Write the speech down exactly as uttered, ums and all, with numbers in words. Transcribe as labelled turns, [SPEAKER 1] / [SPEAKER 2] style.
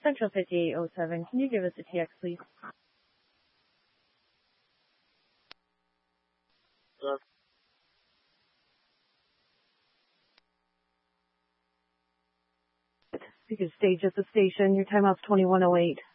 [SPEAKER 1] Central fifty-eight oh seven, can you give us a T X, please?
[SPEAKER 2] Hello?
[SPEAKER 1] You can stage at the station. Your timeout's twenty-one oh eight.